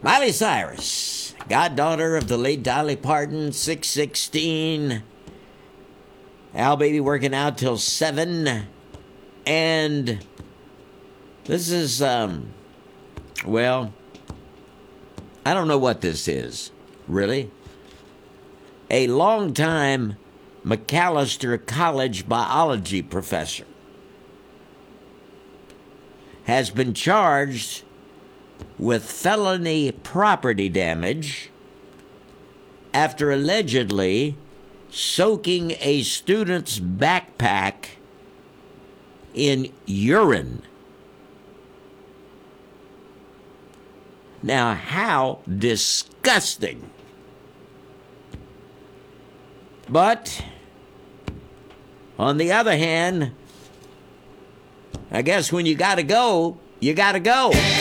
Miley Cyrus, goddaughter of the late Dolly Parton, 616. Al Baby working out till 7. And this is, well, I don't know what this is, really. A longtime Macalester College biology professor has been charged with felony property damage after allegedly soaking a student's backpack in urine. Now, how disgusting. But, on the other hand, I guess when you gotta go, you gotta go.